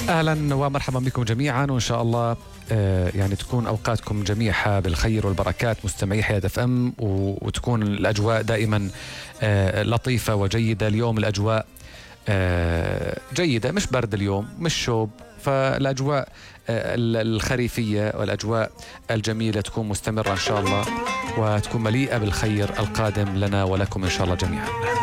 أهلا ومرحبا بكم جميعا، وإن شاء الله يعني تكون أوقاتكم جميعها بالخير والبركات مستمعي حياة اف ام، وتكون الأجواء دائما لطيفة وجيدة. اليوم الأجواء جيدة، مش برد اليوم، مش شوب، فالأجواء الخريفية والأجواء الجميلة تكون مستمرة إن شاء الله، وتكون مليئة بالخير القادم لنا ولكم إن شاء الله جميعا.